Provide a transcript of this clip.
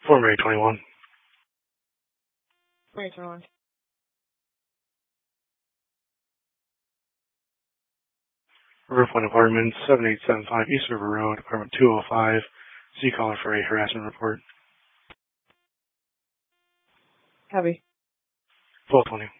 Form Ray 21. Ray 21. River Point Apartments, 7875 East River Road, apartment 205. C calling for a harassment report. Copy. 1220.